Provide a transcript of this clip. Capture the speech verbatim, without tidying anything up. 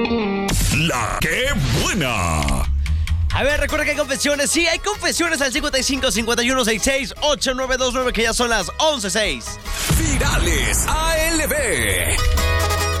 La que buena. A ver, recuerda que hay confesiones. Sí, hay confesiones al cincuenta y cinco, cincuenta y uno, sesenta y seis, ochenta y nueve veintinueve, que ya son las once seis. Virales A L B.